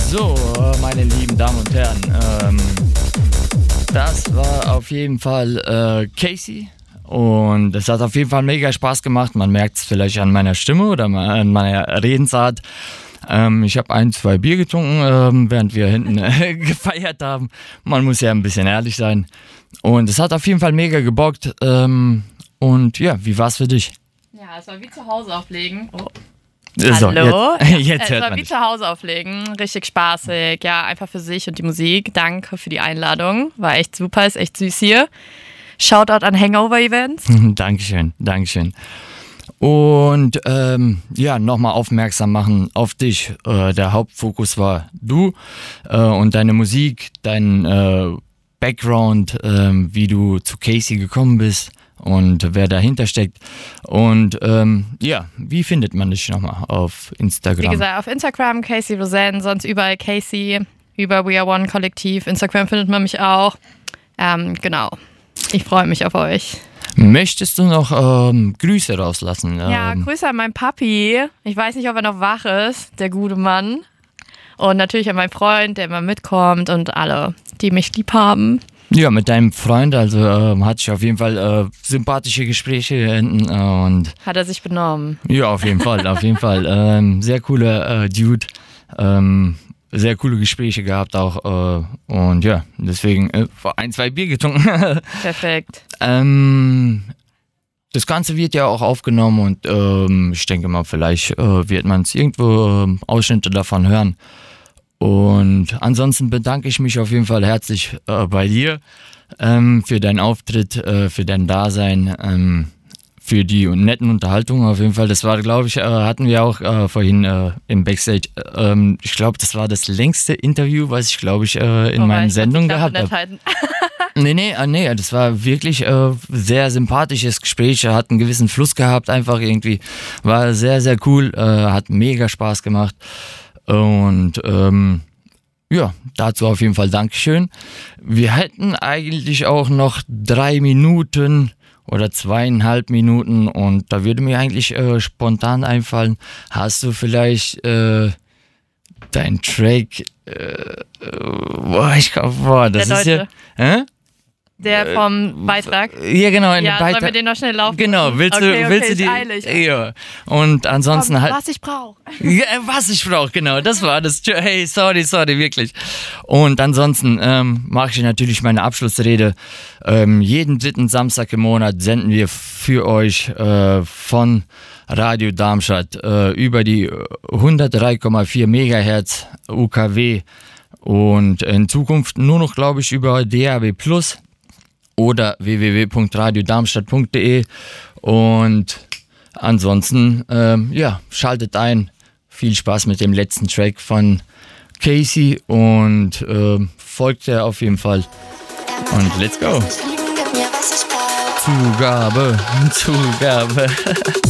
So, meine lieben Damen und Herren, das war auf jeden Fall Casey und es hat auf jeden Fall mega Spaß gemacht. Man merkt es vielleicht an meiner Stimme oder an meiner Redensart. Ich habe 1-2 Bier getrunken, während wir hinten gefeiert haben. Man muss ja ein bisschen ehrlich sein. Und es hat auf jeden Fall mega gebockt. Und ja, wie war's für dich? Ja, es war wie zu Hause auflegen. Oh. So, Hallo? Jetzt Es hört war man wie dich. zu Hause auflegen. Richtig spaßig. Ja, einfach für sich und die Musik. Danke für die Einladung. War echt super, ist echt süß hier. Shoutout an Hangover-Events. Dankeschön. Und ja, nochmal aufmerksam machen auf dich. Der Hauptfokus war du und deine Musik, dein Background, wie du zu Casey gekommen bist und wer dahinter steckt. Und ja, wie findet man dich nochmal auf Instagram? Wie gesagt, auf Instagram Casey Rosanne, sonst überall Casey, über We Are One Kollektiv. Instagram findet man mich auch. Genau. Ich freue mich auf euch. Möchtest du noch Grüße rauslassen? Ja, Grüße an meinen Papi. Ich weiß nicht, ob er noch wach ist, der gute Mann. Und natürlich an meinen Freund, der immer mitkommt und alle, die mich lieb haben. Ja, mit deinem Freund, also hatte ich auf jeden Fall sympathische Gespräche hinten und Hat er sich benommen. ja, auf jeden Fall. Sehr cooler Dude, sehr coole Gespräche gehabt auch und ja, deswegen 1-2 Bier getrunken. Perfekt. Das Ganze wird ja auch aufgenommen und ich denke mal, vielleicht wird man es irgendwo Ausschnitte davon hören. Und ansonsten bedanke ich mich auf jeden Fall herzlich bei dir für deinen Auftritt, für dein Dasein, für die netten Unterhaltungen auf jeden Fall. Das war, glaube ich, hatten wir auch vorhin im Backstage. Ich glaube, das war das längste Interview, was ich, glaube ich, in meinen Sendungen gehabt habe. Nee, das war wirklich sehr sympathisches Gespräch. Er hat einen gewissen Fluss gehabt, einfach irgendwie. War sehr, sehr cool, hat mega Spaß gemacht. Und ja, dazu auf jeden Fall Dankeschön. Wir hätten eigentlich auch noch 3 Minuten oder 2,5 Minuten und da würde mir eigentlich spontan einfallen, hast du vielleicht deinen Track, das Der ist ja... Deutsche. Der vom Beitrag. Ja, genau, in Ja, dem Beitrag. sollen wir den noch schnell laufen? Genau, willst du ist die... eilig. Ja, und ansonsten Komm, halt... was ich brauche. Ja, was ich brauche, genau, das war das. Hey, sorry, wirklich. Und ansonsten mache ich natürlich meine Abschlussrede. Jeden 3. Samstag im Monat senden wir für euch von Radio Darmstadt über die 103,4 Megahertz UKW und in Zukunft nur noch, glaube ich, über DAB+ oder www.radiodarmstadt.de und ansonsten, ja, schaltet ein. Viel Spaß mit dem letzten Track von Casey und folgt er auf jeden Fall. Und let's go. Zugabe.